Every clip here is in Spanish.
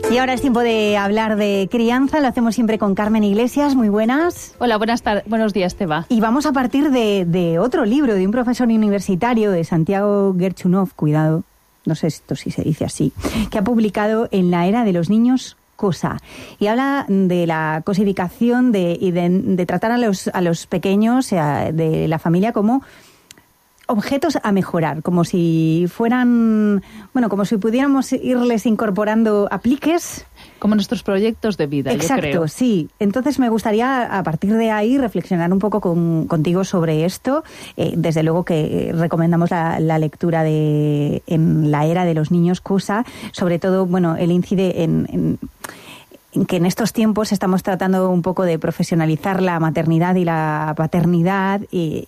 Y ahora es tiempo de hablar de crianza, lo hacemos siempre con Carmen Iglesias, muy buenas. Hola, buenos días, Teba. Y vamos a partir de otro libro, de un profesor universitario, de Santiago Gerchunov, cuidado, no sé esto si se dice así, que ha publicado En la era de los niños cosa. Y habla de la cosificación y de tratar a los pequeños, de la familia, como objetos a mejorar, como si fueran, como si pudiéramos irles incorporando apliques. Como nuestros proyectos de vida. Exacto, yo creo. Sí. Entonces me gustaría, a partir de ahí, reflexionar un poco contigo sobre esto. Desde luego que recomendamos la lectura de En la era de los niños cosa. Sobre todo, él incide en que en estos tiempos estamos tratando un poco de profesionalizar la maternidad y la paternidad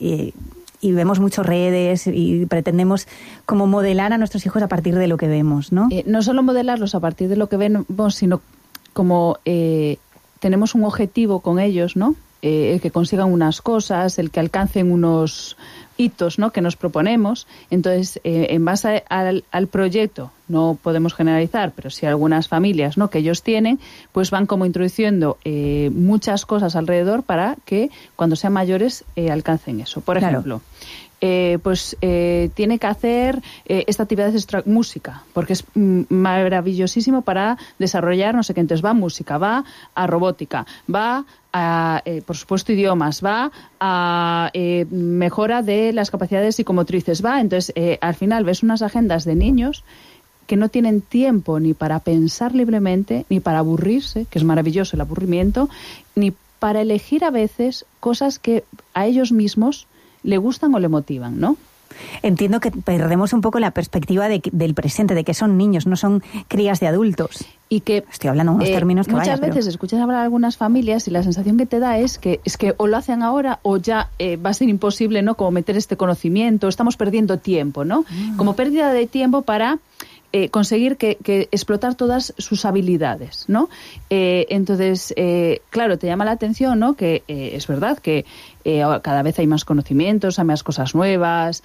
y vemos muchas redes y pretendemos como modelar a nuestros hijos a partir de lo que vemos, ¿no? No solo modelarlos a partir de lo que vemos, sino como tenemos un objetivo con ellos, ¿no? El que consigan unas cosas, el que alcancen unos hitos, ¿no?, que nos proponemos. Entonces, en base al proyecto, no podemos generalizar, pero sí algunas familias, ¿no?, que ellos tienen, pues van como introduciendo muchas cosas alrededor para que cuando sean mayores alcancen eso. Por ejemplo, tiene que hacer esta actividad extra música, porque es maravillosísimo para desarrollar no sé qué. Entonces va a música, va a robótica, va a, por supuesto, idiomas, va a mejora de las capacidades psicomotrices, va. Entonces, al final ves unas agendas de niños que no tienen tiempo ni para pensar libremente, ni para aburrirse, que es maravilloso el aburrimiento, ni para elegir a veces cosas que a ellos mismos le gustan o le motivan, ¿no? Entiendo que perdemos un poco la perspectiva del presente, de que son niños, no son crías de adultos. Y que estoy hablando unos términos que muchas veces escuchas hablar a algunas familias y la sensación que te da es que o lo hacen ahora o ya va a ser imposible, ¿no?, como meter este conocimiento, estamos perdiendo tiempo, ¿no? Como pérdida de tiempo para conseguir que explotar todas sus habilidades, ¿no? Entonces, claro, te llama la atención, ¿no?, que es verdad que cada vez hay más conocimientos, hay más cosas nuevas,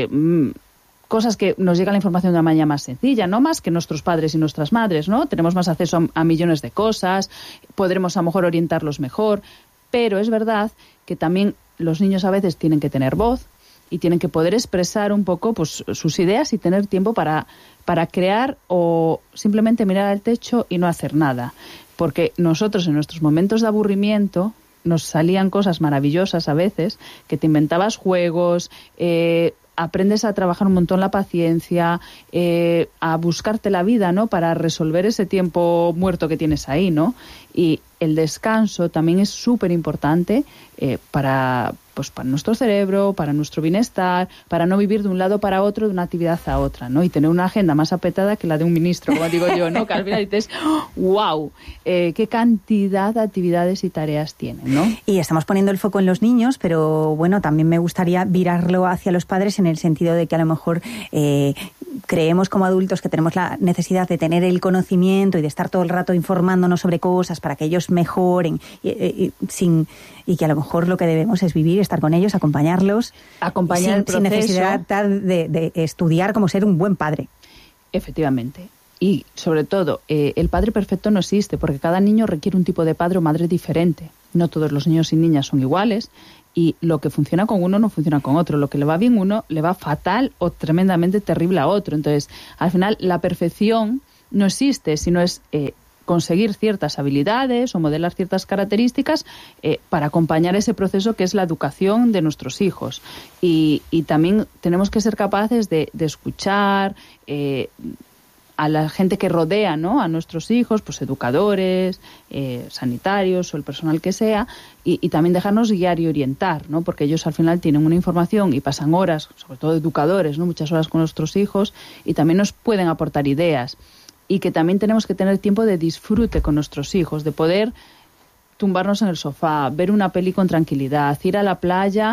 cosas que nos llega la información de una manera más sencilla, no más que nuestros padres y nuestras madres, ¿no? Tenemos más acceso a millones de cosas, podremos a lo mejor orientarlos mejor, pero es verdad que también los niños a veces tienen que tener voz y tienen que poder expresar un poco pues sus ideas y tener tiempo para crear o simplemente mirar al techo y no hacer nada. Porque nosotros en nuestros momentos de aburrimiento nos salían cosas maravillosas a veces, que te inventabas juegos, aprendes a trabajar un montón la paciencia, a buscarte la vida, ¿no?, para resolver ese tiempo muerto que tienes ahí, ¿no? Y el descanso también es súper importante para nuestro cerebro, para nuestro bienestar, para no vivir de un lado para otro, de una actividad a otra, ¿no? Y tener una agenda más apretada que la de un ministro, como digo yo, ¿no? Que al final dices, ¡wow! ¡Qué cantidad de actividades y tareas tienen!, ¿no? Y estamos poniendo el foco en los niños, pero también me gustaría virarlo hacia los padres en el sentido de que a lo mejor creemos como adultos que tenemos la necesidad de tener el conocimiento y de estar todo el rato informándonos sobre cosas para que ellos mejoren y que a lo mejor lo que debemos es vivir, estar con ellos, acompañarlos, acompañar el proceso, sin necesidad de estudiar cómo ser un buen padre. Efectivamente. Y sobre todo, el padre perfecto no existe, porque cada niño requiere un tipo de padre o madre diferente. No todos los niños y niñas son iguales, y lo que funciona con uno no funciona con otro. Lo que le va bien a uno le va fatal o tremendamente terrible a otro. Entonces, al final, la perfección no existe, sino es conseguir ciertas habilidades o modelar ciertas características para acompañar ese proceso que es la educación de nuestros hijos. Y también tenemos que ser capaces de escuchar a la gente que rodea, ¿no?, a nuestros hijos, pues educadores, sanitarios o el personal que sea, y también dejarnos guiar y orientar, ¿no?, porque ellos al final tienen una información y pasan horas, sobre todo educadores, ¿no?, muchas horas con nuestros hijos, y también nos pueden aportar ideas. Y que también tenemos que tener tiempo de disfrute con nuestros hijos, de poder tumbarnos en el sofá, ver una peli con tranquilidad, ir a la playa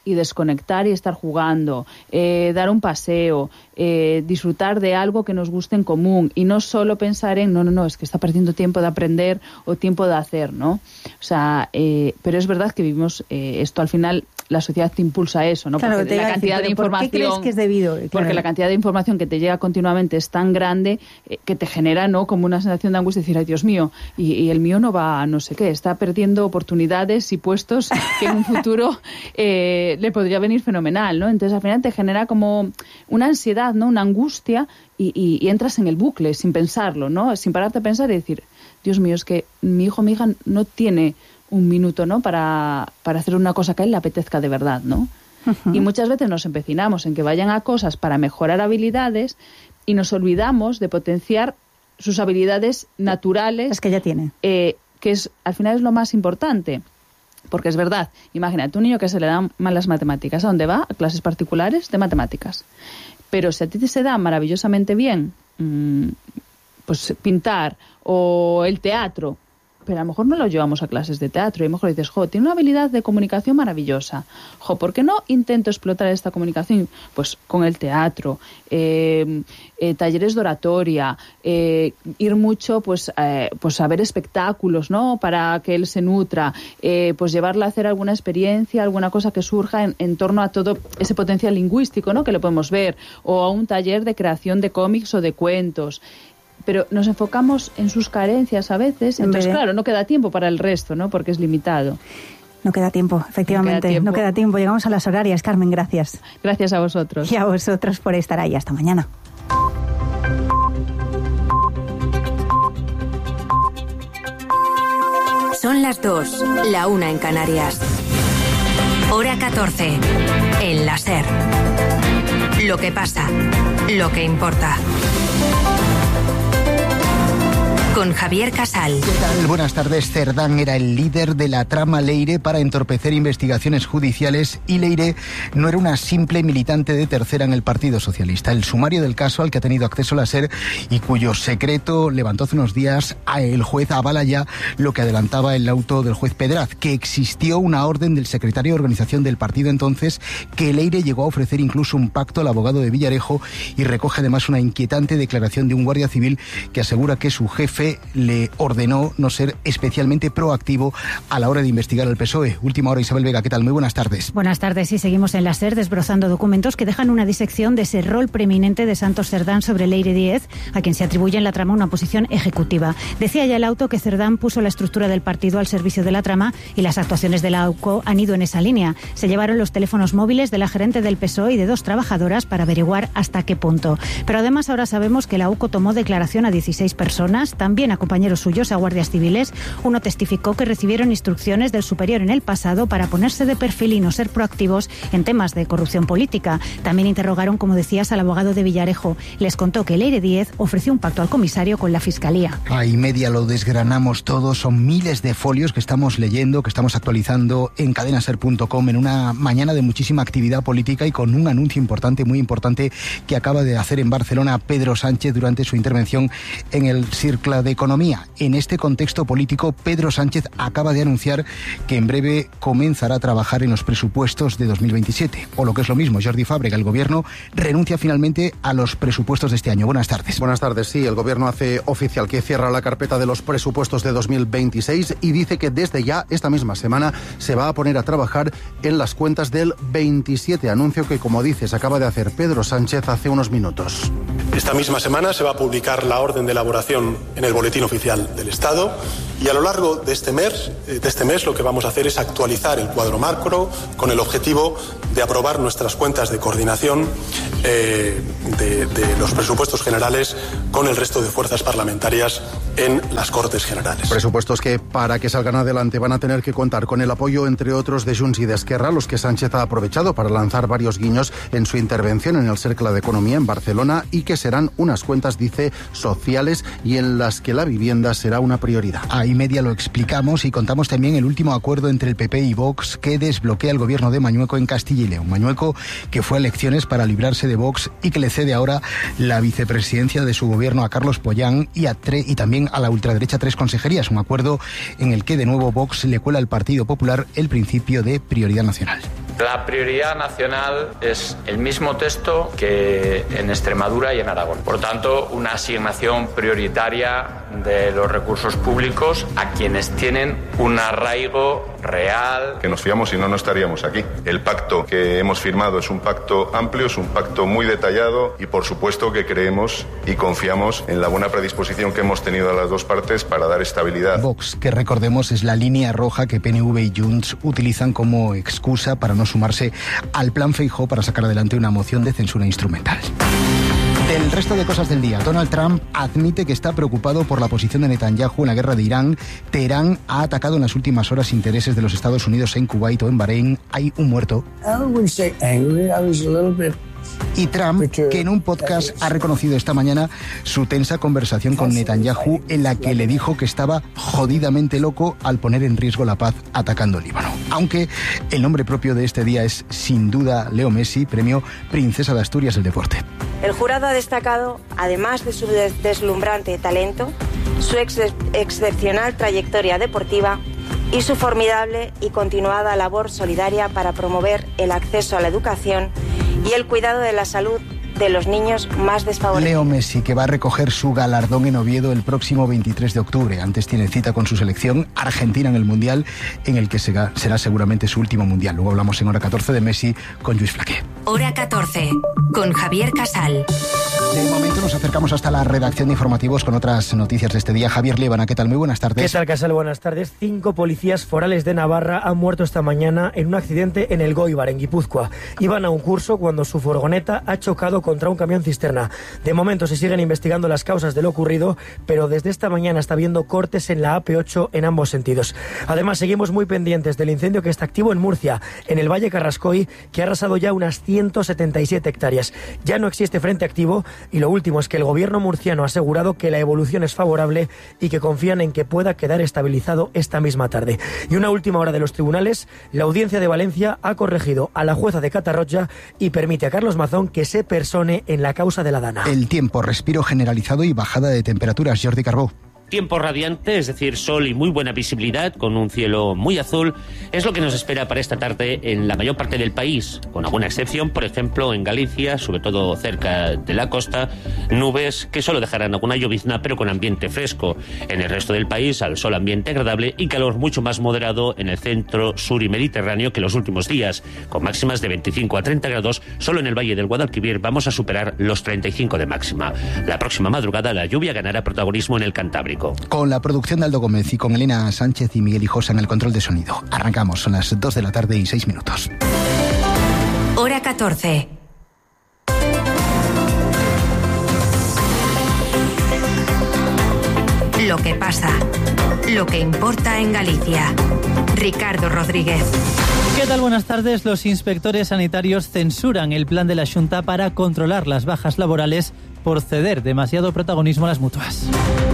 y desconectar y estar jugando, dar un paseo, disfrutar de algo que nos guste en común y no solo pensar en no, es que está perdiendo tiempo de aprender o tiempo de hacer, ¿no? O sea, pero es verdad que vivimos esto al final. La sociedad te impulsa a eso, ¿no? Claro, porque la cantidad de información, ¿por qué crees que es debido? Claro. Porque la cantidad de información que te llega continuamente es tan grande que te genera, ¿no? Como una sensación de angustia, decir, ay, Dios mío, y el mío no va a no sé qué, está perdiendo oportunidades y puestos que en un futuro le podría venir fenomenal, ¿no? Entonces al final te genera como una ansiedad, ¿no? Una angustia y entras en el bucle sin pensarlo, ¿no? Sin pararte a pensar y decir, Dios mío, es que mi hijo o mi hija no tiene un minuto, ¿no? Para hacer una cosa que a él le apetezca de verdad, ¿no? Uh-huh. Y muchas veces nos empecinamos en que vayan a cosas para mejorar habilidades y nos olvidamos de potenciar sus habilidades naturales. Es que ya tiene. Que al final es lo más importante. Porque es verdad, imagínate, un niño que se le dan mal las matemáticas, ¿a dónde va? A clases particulares de matemáticas. Pero si a ti se da maravillosamente bien pues pintar o el teatro, pero a lo mejor no lo llevamos a clases de teatro y a lo mejor dices, tiene una habilidad de comunicación maravillosa. ¿Por qué no intento explotar esta comunicación? Pues con el teatro, talleres de oratoria, ir mucho pues a ver espectáculos, ¿no? Para que él se nutra, pues llevarle a hacer alguna experiencia, alguna cosa que surja en torno a todo ese potencial lingüístico, ¿no? Que lo podemos ver, o a un taller de creación de cómics o de cuentos. Pero nos enfocamos en sus carencias a veces, entonces claro, no queda tiempo para el resto, ¿no? Porque es limitado. No queda tiempo, efectivamente, no queda tiempo. Llegamos a las horarias, Carmen, gracias. Gracias a vosotros. Y a vosotros por estar ahí. Hasta mañana. Son las 2, la 1 en Canarias. Hora 14, en la SER. Lo que pasa, lo que importa. Con Javier Casal. ¿Qué tal? Buenas tardes. Cerdán era el líder de la trama Leire para entorpecer investigaciones judiciales y Leire no era una simple militante de tercera en el Partido Socialista. El sumario del caso al que ha tenido acceso la SER y cuyo secreto levantó hace unos días el juez avala ya lo que adelantaba el auto del juez Pedraz, que existió una orden del secretario de organización del partido entonces que Leire llegó a ofrecer incluso un pacto al abogado de Villarejo y recoge además una inquietante declaración de un guardia civil que asegura que su jefe le ordenó no ser especialmente proactivo a la hora de investigar al PSOE. Última hora, Isabel Vega, ¿qué tal? Muy buenas tardes. Buenas tardes, sí, seguimos en la SER desbrozando documentos que dejan una disección de ese rol preeminente de Santos Cerdán sobre Leire Díez, a quien se atribuye en la trama una posición ejecutiva. Decía ya el auto que Cerdán puso la estructura del partido al servicio de la trama y las actuaciones de la AUCO han ido en esa línea. Se llevaron los teléfonos móviles de la gerente del PSOE y de 2 trabajadoras para averiguar hasta qué punto. Pero además ahora sabemos que la AUCO tomó declaración a 16 personas, también a compañeros suyos, a guardias civiles. Uno testificó que recibieron instrucciones del superior en el pasado para ponerse de perfil y no ser proactivos en temas de corrupción política. También interrogaron, como decías, al abogado de Villarejo. Les contó que Leire Díez ofreció un pacto al comisario con la Fiscalía. Ahí media lo desgranamos todo. Son miles de folios que estamos leyendo, que estamos actualizando en cadenaser.com en una mañana de muchísima actividad política y con un anuncio importante, muy importante, que acaba de hacer en Barcelona Pedro Sánchez durante su intervención en el Cercle d'Economía. En este contexto político, Pedro Sánchez acaba de anunciar que en breve comenzará a trabajar en los presupuestos de 2027. O lo que es lo mismo, Jordi Fàbrega, el Gobierno renuncia finalmente a los presupuestos de este año. Buenas tardes. Buenas tardes, sí. El Gobierno hace oficial que cierra la carpeta de los presupuestos de 2026 y dice que desde ya, esta misma semana, se va a poner a trabajar en las cuentas del 27. Anuncio que, como dices, acaba de hacer Pedro Sánchez hace unos minutos. Esta misma semana se va a publicar la orden de elaboración en el Boletín Oficial del Estado y a lo largo de este mes lo que vamos a hacer es actualizar el cuadro macro con el objetivo de aprobar nuestras cuentas de coordinación de los presupuestos generales con el resto de fuerzas parlamentarias en las Cortes Generales. Presupuestos que, para que salgan adelante, van a tener que contar con el apoyo, entre otros, de Junts y de Esquerra, los que Sánchez ha aprovechado para lanzar varios guiños en su intervención en el Cercle d'Economía en Barcelona y que serán unas cuentas, dice, sociales y en las que la vivienda será una prioridad. Ahí media lo explicamos y contamos también el último acuerdo entre el PP y Vox que desbloquea el gobierno de Mañueco en Castilla y León. Mañueco, que fue a elecciones para librarse de Vox y que le cede ahora la vicepresidencia de su gobierno a Carlos Pollán y también a la ultraderecha 3 consejerías. Un acuerdo en el que de nuevo Vox le cuela al Partido Popular el principio de prioridad nacional. La prioridad nacional es el mismo texto que en Extremadura y en Aragón. Por tanto, una asignación prioritaria de los recursos públicos a quienes tienen un arraigo real. Que nos fiamos y no estaríamos aquí. El pacto que hemos firmado es un pacto amplio, es un pacto muy detallado y por supuesto que creemos y confiamos en la buena predisposición que hemos tenido a las dos partes para dar estabilidad. Vox, que recordemos es la línea roja que PNV y Junts utilizan como excusa para no sumarse al plan Feijóo para sacar adelante una moción de censura instrumental. Del resto de cosas del día, Donald Trump admite que está preocupado por la posición de Netanyahu en la guerra de Irán. Teherán ha atacado en las últimas horas intereses de los Estados Unidos en Kuwait o en Bahrein. Hay un muerto. Y Trump, que en un podcast ha reconocido esta mañana su tensa conversación con Netanyahu en la que le dijo que estaba jodidamente loco al poner en riesgo la paz atacando Líbano. Aunque el nombre propio de este día es sin duda Leo Messi, premio Princesa de Asturias del deporte. El jurado ha destacado, además de su deslumbrante talento, su excepcional trayectoria deportiva y su formidable y continuada labor solidaria para promover el acceso a la educación y el cuidado de la salud de los niños más desfavorecidos. Leo Messi, que va a recoger su galardón en Oviedo el próximo 23 de octubre. Antes tiene cita con su selección Argentina en el Mundial, en el que será seguramente su último Mundial. Luego hablamos en Hora 14 de Messi con Lluís Flaqué. Hora 14, con Javier Casal. De momento nos acercamos hasta la redacción de informativos con otras noticias de este día. Javier Líbana, ¿qué tal? Muy buenas tardes. ¿Qué tal, Casal? Buenas tardes. 5 policías forales de Navarra han muerto esta mañana en un accidente en el Goibar, en Guipúzcoa. Iban a un curso cuando su furgoneta ha chocado contra un camión cisterna. De momento se siguen investigando las causas de lo ocurrido, pero desde esta mañana está habiendo cortes en la AP8 en ambos sentidos. Además, seguimos muy pendientes del incendio que está activo en Murcia, en el Valle Carrascoy, que ha arrasado ya unas 177 hectáreas. Ya no existe frente activo y lo último es que el gobierno murciano ha asegurado que la evolución es favorable y que confían en que pueda quedar estabilizado esta misma tarde. Y una última hora de los tribunales, la Audiencia de Valencia ha corregido a la jueza de Catarroja y permite a Carlos Mazón que se persone en la causa de la Dana. El tiempo, respiro generalizado y bajada de temperaturas. Jordi Carbó. Tiempo radiante, es decir, sol y muy buena visibilidad, con un cielo muy azul, es lo que nos espera para esta tarde en la mayor parte del país, con alguna excepción, por ejemplo, en Galicia, sobre todo cerca de la costa, nubes que solo dejarán alguna llovizna, pero con ambiente fresco. En el resto del país, al sol ambiente agradable y calor mucho más moderado en el centro, sur y mediterráneo que los últimos días, con máximas de 25 a 30 grados, solo en el Valle del Guadalquivir vamos a superar los 35 de máxima. La próxima madrugada la lluvia ganará protagonismo en el Cantábrico. Con la producción de Aldo Gómez y con Elena Sánchez y Miguel Hijosa en el control de sonido. Arrancamos, son las 2 de la tarde y 6 minutos. Hora 14. Lo que pasa, lo que importa en Galicia. Ricardo Rodríguez. ¿Qué tal? Buenas tardes. Los inspectores sanitarios censuran el plan de la Xunta para controlar las bajas laborales por ceder demasiado protagonismo a las mutuas.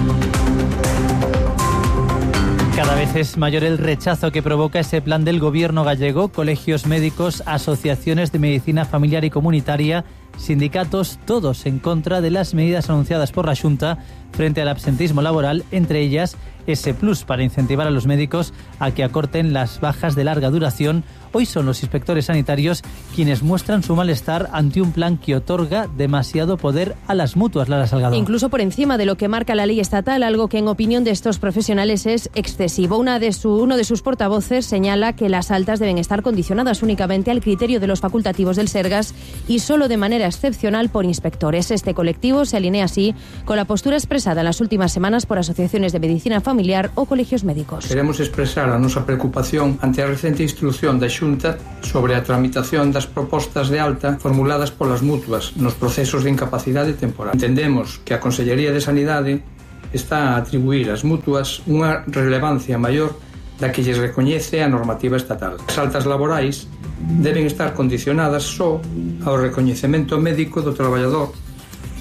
Cada vez es mayor el rechazo que provoca ese plan del gobierno gallego. Colegios médicos, asociaciones de medicina familiar y comunitaria, sindicatos, todos en contra de las medidas anunciadas por la Xunta frente al absentismo laboral, entre ellas ese plus para incentivar a los médicos a que acorten las bajas de larga duración. Hoy son los inspectores sanitarios quienes muestran su malestar ante un plan que otorga demasiado poder a las mutuas, Lara Salgado. Incluso por encima de lo que marca la ley estatal, algo que en opinión de estos profesionales es excesivo. Uno de sus portavoces señala que las altas deben estar condicionadas únicamente al criterio de los facultativos del Sergas y solo de manera excepcional por inspectores. Este colectivo se alinea así con la postura expresada en las últimas semanas por asociaciones de medicina familiar o colegios médicos. Queremos expresar a nosa preocupación ante a recente instrucción da Xunta sobre a tramitación das propostas de alta formuladas polas mutuas nos procesos de incapacidade temporal. Entendemos que a Consellería de Sanidade está a atribuir ás mutuas unha relevancia maior da que lles recoñece a normativa estatal. As altas laborais deben estar condicionadas só ao recoñecemento médico do traballador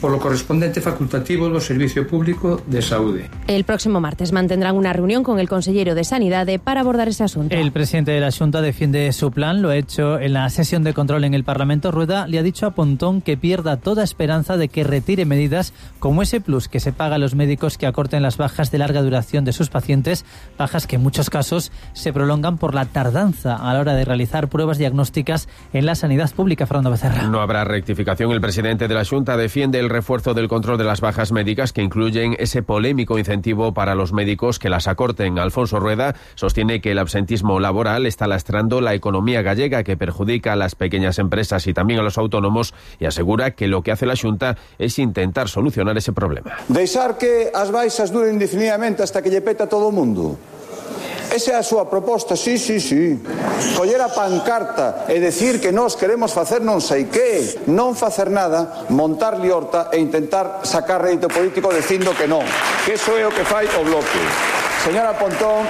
polo correspondente facultativo do Servicio Público de Saúde. El próximo martes mantendrán una reunión con el consellero de Sanidade para abordar ese asunto. El presidente de la Xunta defiende su plan, lo ha hecho en la sesión de control en el Parlamento. Rueda le ha dicho a Pontón que pierda toda esperanza de que retire medidas como ese plus que se paga a los médicos que acorten las bajas de larga duración de sus pacientes, bajas que en muchos casos se prolongan por la tardanza a la hora de realizar pruebas diagnósticas en la sanidad pública. Fernando Becerra. No habrá rectificación. El presidente de la Xunta defiende el refuerzo del control de las bajas médicas que incluyen ese polémico incentivo para los médicos que las acorten. Alfonso Rueda sostiene que el absentismo laboral está lastrando la economía gallega, que perjudica a las pequeñas empresas y también a los autónomos, y asegura que lo que hace la Xunta es intentar solucionar ese problema. Deixar que as baixas duren indefinidamente hasta que lle peta todo o mundo. Esa é a súa proposta, sí. Coller a pancarta e decir que nós queremos facer non sei que, non facer nada, montar liorta e intentar sacar rédito político dicindo que non. Que iso é o que fai o Bloque. Señora Pontón,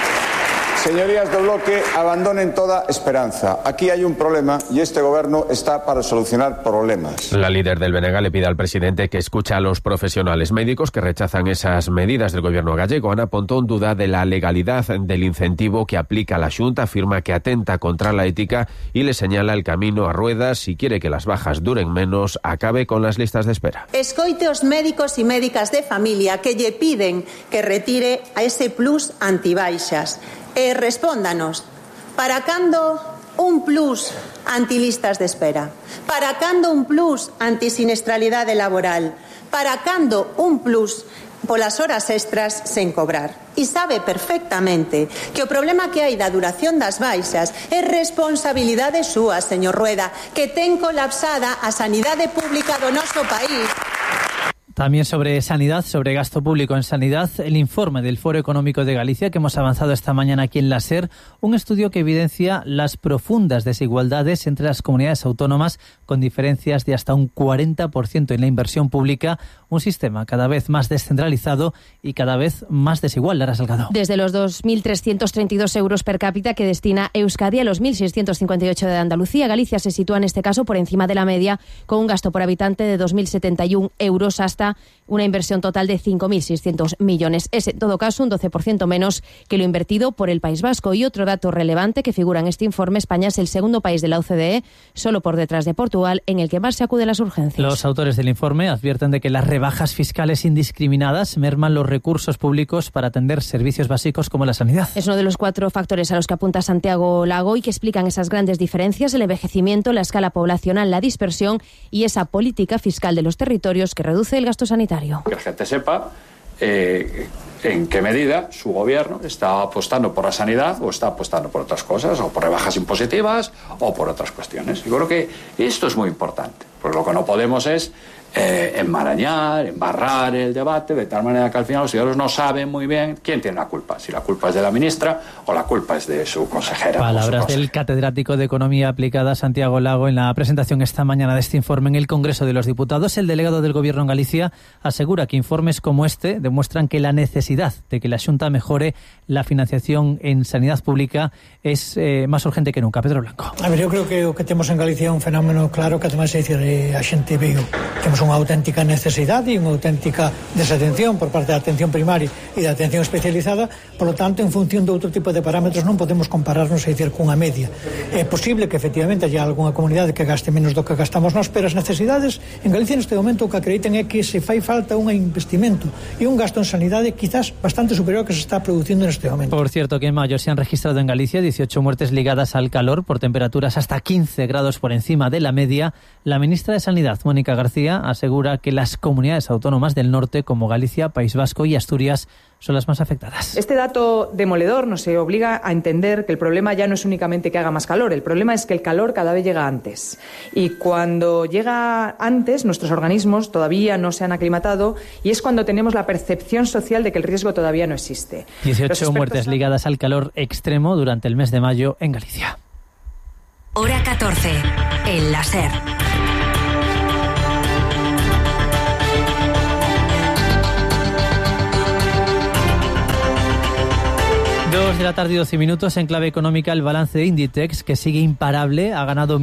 señorías do Bloque, abandonen toda esperanza. Aquí hay un problema y este gobierno está para solucionar problemas. La líder del BNG le pide al presidente que escuche a los profesionales médicos que rechazan esas medidas del gobierno gallego. Ana Pontón duda de la legalidad del incentivo que aplica la Xunta, afirma que atenta contra la ética y le señala el camino a Rueda si quiere que las bajas duren menos, acabe con las listas de espera. Escoite os médicos e médicas de familia que lle piden que retire a ese plus antibaixas. Respóndanos, para cando un plus antilistas de espera? Para cando un plus antisinestralidade laboral? Para cando un plus polas horas extras sen cobrar? E sabe perfectamente que o problema que hai da duración das baixas é responsabilidade súa, señor Rueda, que ten colapsada a sanidade pública do noso país. También sobre sanidad, sobre gasto público en sanidad, el informe del Foro Económico de Galicia que hemos avanzado esta mañana aquí en la SER, un estudio que evidencia las profundas desigualdades entre las comunidades autónomas, con diferencias de hasta un 40% en la inversión pública, un sistema cada vez más descentralizado y cada vez más desigual. Lara Salgado. Desde los 2.332 euros per cápita que destina Euskadi a los 1.658 de Andalucía, Galicia se sitúa en este caso por encima de la media, con un gasto por habitante de 2.071 euros hasta una inversión total de 5.600 millones. Es, en todo caso, un 12% menos que lo invertido por el País Vasco. Y otro dato relevante que figura en este informe, España es el segundo país de la OCDE, solo por detrás de Portugal, en el que más se acude a las urgencias. Los autores del informe advierten de que las rebajas fiscales indiscriminadas merman los recursos públicos para atender servicios básicos como la sanidad. Es uno de los 4 factores a los que apunta Santiago Lago y que explican esas grandes diferencias: el envejecimiento, la escala poblacional, la dispersión y esa política fiscal de los territorios que reduce el gasto sanitario. Que la gente sepa en qué medida su gobierno está apostando por la sanidad o está apostando por otras cosas, o por rebajas impositivas o por otras cuestiones. Yo creo que esto es muy importante, porque lo que no podemos es enmarañar, embarrar el debate de tal manera que al final los ciudadanos no saben muy bien quién tiene la culpa, si la culpa es de la ministra o la culpa es de su consejera. Palabras del catedrático de Economía Aplicada Santiago Lago en la presentación esta mañana de este informe en el Congreso de los Diputados. El delegado del Gobierno en Galicia asegura que informes como este demuestran que la necesidad de que la Xunta mejore la financiación en sanidad pública es más urgente que nunca. Pedro Blanco. A ver, eu creo que o que temos en Galicia é un fenómeno claro que además é dicir, a xente veo. Temos unha auténtica necesidade e unha auténtica desatención por parte da atención primaria e da atención especializada, por lo tanto, en función de outro tipo de parámetros non podemos compararnos a dicir cunha media. É posible que efectivamente haya algunha comunidade que gaste menos do que gastamos nós, pero as necesidades en Galicia neste momento o que acrediten é que se fai falta un investimento e un gasto en sanidade quizás bastante superior ao que se está producindo neste momento. Por cierto, que en mayo se han registrado en Galicia 18 muertes ligadas al calor por temperaturas hasta 15 grados por encima de la media. La ministra de Sanidad, Mónica García, asegura que las comunidades autónomas del norte, como Galicia, País Vasco y Asturias, son las más afectadas. Este dato demoledor nos obliga a entender que el problema ya no es únicamente que haga más calor, el problema es que el calor cada vez llega antes. Y cuando llega antes, nuestros organismos todavía no se han aclimatado y es cuando tenemos la percepción social de que el riesgo todavía no existe. 18 muertes ligadas al calor extremo durante el mes de mayo en Galicia. Hora 14, en la SER. 2 de la tarde y 12 minutos. En clave económica, el balance de Inditex, que sigue imparable, ha ganado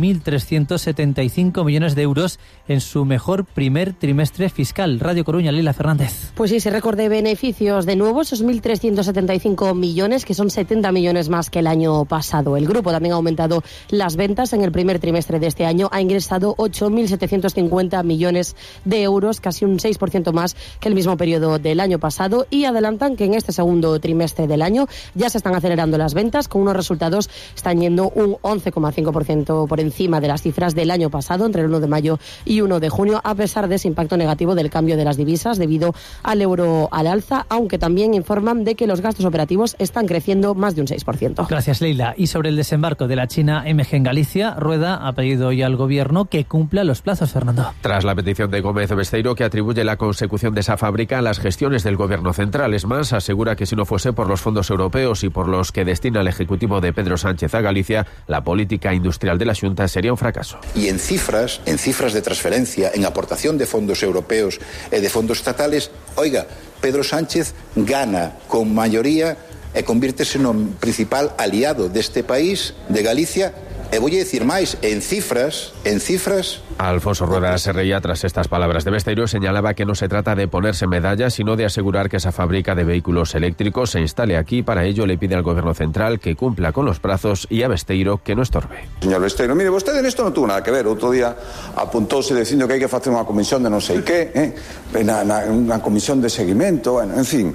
1.375 millones de euros en su mejor primer trimestre fiscal. Radio Coruña, Lila Fernández. Pues sí, ese récord de beneficios de nuevo, esos 1.375 millones, que son 70 millones más que el año pasado. El grupo también ha aumentado las ventas en el primer trimestre de este año. Ha ingresado 8.750 millones de euros, casi un 6% más que el mismo periodo del año pasado, y adelantan que en este segundo trimestre del año ya se están acelerando las ventas, con unos resultados están yendo un 11,5% por encima de las cifras del año pasado, entre el 1 de mayo y 1 de junio, a pesar de ese impacto negativo del cambio de las divisas debido al euro al alza, aunque también informan de que los gastos operativos están creciendo más de un 6%. Gracias, Leila. Y sobre el desembarco de la China MG en Galicia, Rueda ha pedido hoy al Gobierno que cumpla los plazos, Fernando. Tras la petición de Gómez Besteiro, que atribuye la consecución de esa fábrica a las gestiones del Gobierno central. Es más, asegura que si no fuese por los fondos europeos y por los que destina el Ejecutivo de Pedro Sánchez a Galicia, la política industrial de la Xunta sería un fracaso. Y en cifras de transferencia, en aportación de fondos europeos e de fondos estatales, oiga, Pedro Sánchez gana con maioría e convírtese no principal aliado deste país, de Galicia. E voy a decir máis, en cifras... Alfonso Rueda se reía tras estas palabras de Besteiro. Señalaba que no se trata de ponerse medallas, sino de asegurar que esa fábrica de vehículos eléctricos se instale aquí. Para ello le pide al Gobierno central que cumpla con los plazos y a Besteiro que no estorbe. Señor Besteiro, mire, vostede nesto non tuvo nada que ver. Outro día apuntouse dicindo que hai que facer unha comisión de non sei que, unha comisión de seguimento, bueno, en fin.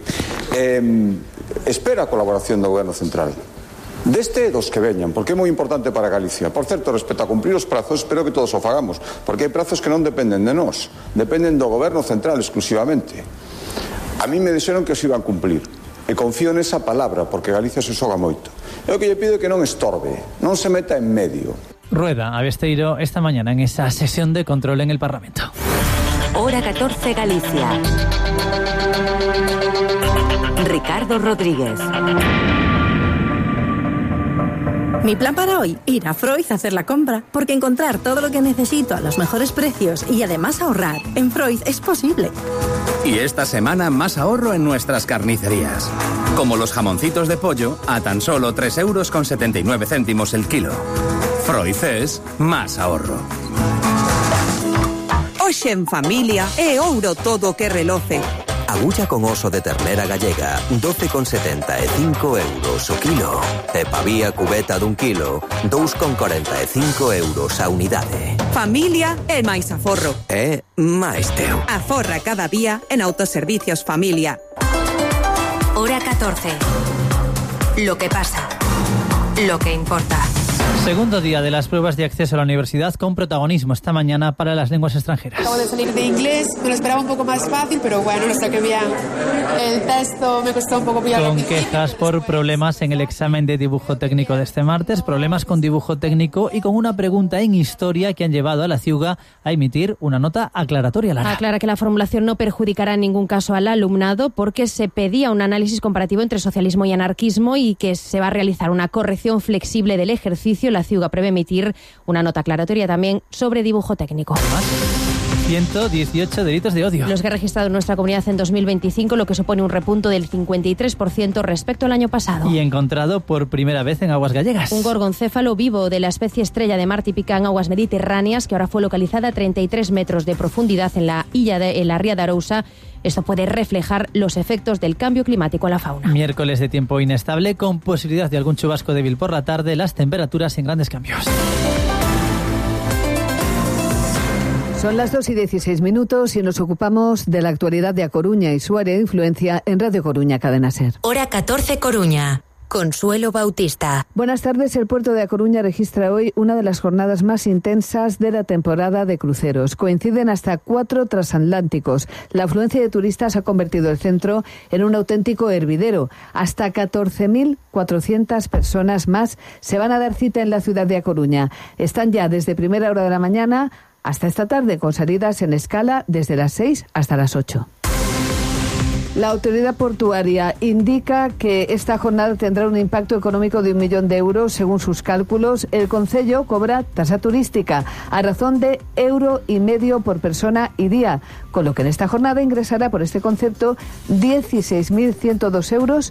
Espera a colaboración do Goberno central. Deste dos que veñan, porque é moi importante para Galicia. Por certo, respecto a cumprir os prazos, espero que todos o fagamos, porque hai prazos que non dependen de nós, dependen do Goberno central exclusivamente. A mí me dixeron que os iban a cumplir, e confío nesa palabra, porque Galicia se xoga moito. É o que lle pido que non estorbe, non se meta en medio. Rueda a Besteiro esta mañana en esa sesión de control en el Parlamento. Hora 14 Galicia. Ricardo Rodríguez. Mi plan para hoy, ir a Freud a hacer la compra, porque encontrar todo lo que necesito a los mejores precios y además ahorrar en Freud es posible. Y esta semana más ahorro en nuestras carnicerías. Como los jamoncitos de pollo a tan solo 3,79 euros el kilo. Freud es más ahorro. Hoxe en familia é ouro todo que reloce. Agulla con oso de ternera gallega, 12,75 euros o kilo. E pavía cubeta dun kilo, 2,45 euros a unidade. Familia é máis aforro. É máis teu. Aforra cada día en Autoservicios Familia. Hora 14. Lo que pasa. Lo que importa. Segundo día de las pruebas de acceso a la universidad con protagonismo esta mañana para las lenguas extranjeras. Acabo de salir de inglés, me lo esperaba un poco más fácil, pero bueno, lo saqué bien. El texto me costó un poco pillarlo. Con quejas por problemas en el examen de dibujo técnico de este martes, problemas con dibujo técnico y con una pregunta en historia que han llevado a la CIUGA a emitir una nota aclaratoria. Lara. Aclara que la formulación no perjudicará en ningún caso al alumnado porque se pedía un análisis comparativo entre socialismo y anarquismo y que se va a realizar una corrección flexible del ejercicio. La CIUGA prevé emitir una nota aclaratoria también sobre dibujo técnico. 118 delitos de odio. Los que ha registrado nuestra comunidad en 2025, lo que supone un repunto del 53% respecto al año pasado. Y encontrado por primera vez en aguas gallegas. Un gorgoncéfalo vivo de la especie estrella de mar típica en aguas mediterráneas, que ahora fue localizada a 33 metros de profundidad en la ría de Arousa. Esto puede reflejar los efectos del cambio climático a la fauna. Miércoles de tiempo inestable, con posibilidad de algún chubasco débil por la tarde, las temperaturas en grandes cambios. Son las 2:16 y nos ocupamos de la actualidad de A Coruña y su área de influencia en Radio Coruña, Cadena SER. Hora 14 Coruña. Consuelo Bautista. Buenas tardes. El puerto de A Coruña registra hoy una de las jornadas más intensas de la temporada de cruceros. Coinciden hasta 4 transatlánticos. La afluencia de turistas ha convertido el centro en un auténtico hervidero. Hasta 14.400 personas más se van a dar cita en la ciudad de A Coruña. Están ya desde primera hora de la mañana hasta esta tarde, con salidas en escala desde las 6 hasta las 8. La autoridad portuaria indica que esta jornada tendrá un impacto económico de 1 millón de euros. Según sus cálculos, el concello cobra tasa turística a razón de €1,50 por persona y día, con lo que en esta jornada ingresará por este concepto 16.102 euros